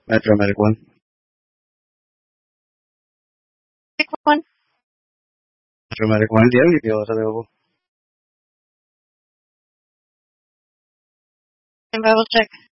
Metro Medic 1. Pick one. Metro Medic 1, do you have any PLS available? And I will check.